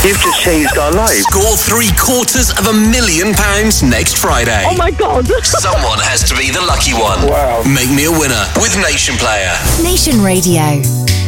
You've just changed our lives. Score £750,000 next Friday. Oh my God. Someone has to be the lucky one. Wow. Make me a winner with Nation Player. Nation Radio.